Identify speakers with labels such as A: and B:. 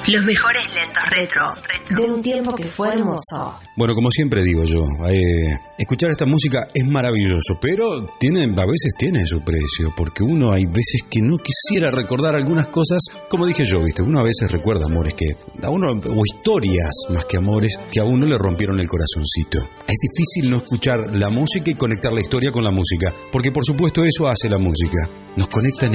A: Los mejores lentos retro.
B: De un tiempo que fue hermoso.
C: Bueno, como siempre digo yo, escuchar esta música es maravilloso, pero a veces tiene su precio, porque uno hay veces que no quisiera recordar algunas cosas, como dije yo, ¿viste? Uno a veces recuerda amores que a uno, o historias más que amores, que a uno le rompieron el corazoncito. Es difícil no escuchar la música y conectar la historia con la música, porque por supuesto eso hace la música. Nos conecta en